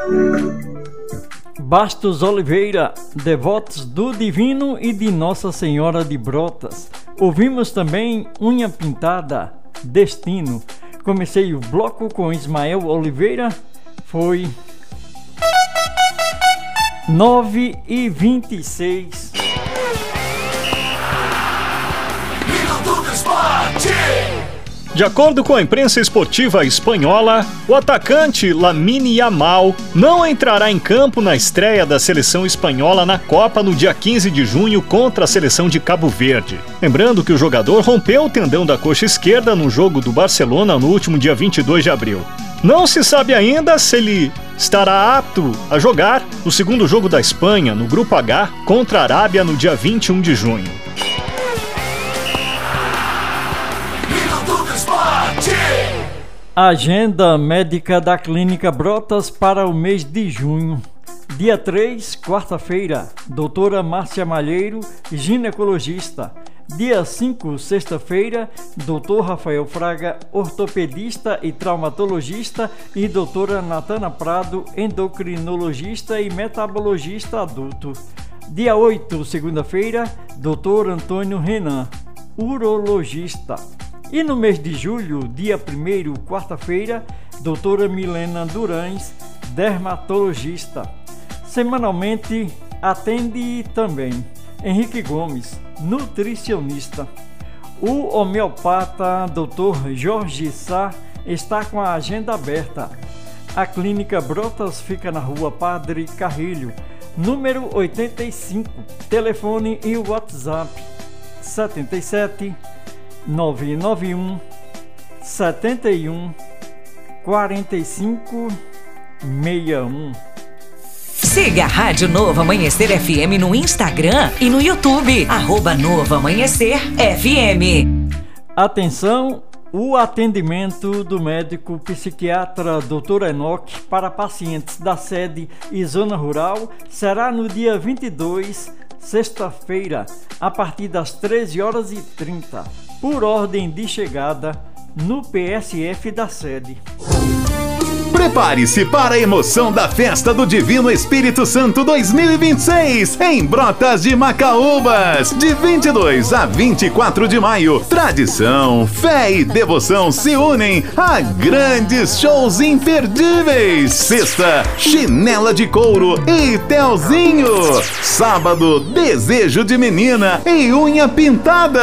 Bastos Oliveira, devotos do Divino e de Nossa Senhora de Brotas. Ouvimos também Unha Pintada, Destino. Comecei o bloco com Ismael Oliveira, foi 9h26. De acordo com a imprensa esportiva espanhola, o atacante Lamine Yamal não entrará em campo na estreia da seleção espanhola na Copa no dia 15 de junho contra a seleção de Cabo Verde. Lembrando que o jogador rompeu o tendão da coxa esquerda no jogo do Barcelona no último dia 22 de abril. Não se sabe ainda se ele estará apto a jogar no segundo jogo da Espanha, no Grupo H, contra a Arábia no dia 21 de junho. Agenda médica da Clínica Brotas para o mês de junho. Dia 3, quarta-feira, doutora Márcia Malheiro, ginecologista. Dia 5, sexta-feira, doutor Rafael Fraga, ortopedista e traumatologista, e doutora Natana Prado, endocrinologista e metabologista adulto. Dia 8, segunda-feira, doutor Antônio Renan, urologista. E no mês de julho, dia 1º, quarta-feira, doutora Milena Durães, dermatologista. Semanalmente atende também Henrique Gomes, nutricionista. O homeopata doutor Jorge Sá está com a agenda aberta. A Clínica Brotas fica na rua Padre Carrilho, número 85. Telefone e o WhatsApp 77 991 71 45 61. Siga a Rádio Novo Amanhecer FM no Instagram e no YouTube, @Novo Amanhecer FM. Atenção, o atendimento do médico psiquiatra Dr. Enoque para pacientes da sede e zona rural será no dia 22, sexta-feira, a partir das 13h30, por ordem de chegada no PSF da sede. Prepare-se para a emoção da Festa do Divino Espírito Santo 2026 em Brotas de Macaúbas, de 22 a 24 de maio. Tradição, fé e devoção se unem a grandes shows imperdíveis. Sexta, Chinela de Couro e Telzinho. Sábado, Desejo de Menina e Unha Pintada.